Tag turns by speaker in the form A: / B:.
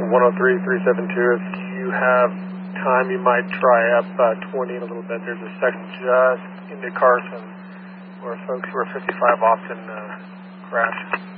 A: 103-372. If you have time, you might try up 20 in a little bit. There's a section just into Carson where folks who are 55 often crash.